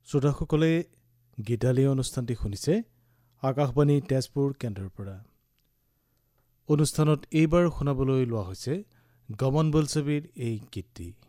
শ্ৰোতাসকলে গীতালি অনুষ্ঠানটি শুনিছে আকাশবাণী তেজপুৰ কেন্দ্ৰৰ পৰা। অনুষ্ঠানত এইবাৰ শুনাবলৈ লোৱা হৈছে গমন বোলছবিৰ এই গীতটি।